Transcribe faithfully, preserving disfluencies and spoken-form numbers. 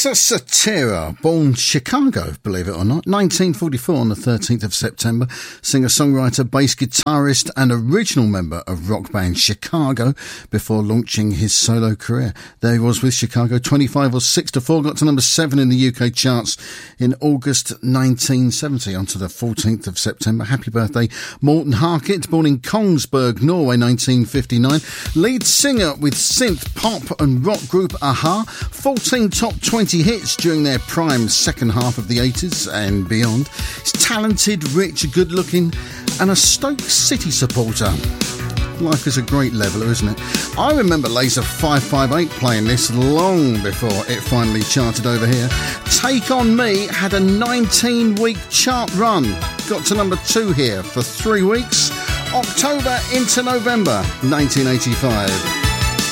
Peter Cetera, born Chicago, believe it or not, nineteen forty-four on the thirteenth of September, singer-songwriter, bass guitarist and original member of rock band Chicago before launching his solo career. There he was with Chicago, twenty-five or six to four, got to number seven in the U K charts in August nineteen seventy, on to the fourteenth of September. Happy birthday, Morten Harket, born in Kongsberg, Norway, nineteen fifty-nine, lead singer with synth, pop and rock group a-ha, fourteen top twenty hits during their prime second half of the eighties and beyond. He's talented, rich, good looking and a Stoke City supporter. Life is a great leveller, isn't it? I remember Laser five five eight playing this long before it finally charted over here. Take On Me had a nineteen week chart run, got to number two here for three weeks, October into November nineteen eighty-five.